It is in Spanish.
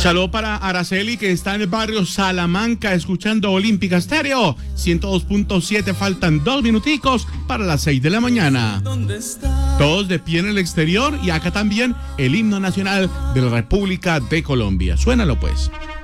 Saludo para Araceli, que está en el barrio Salamanca escuchando Olímpica Estéreo 102.7. Faltan 2 minuticos para las 6 de la mañana. Todos de pie en el exterior y acá también el himno nacional de la República de Colombia. Suénalo pues.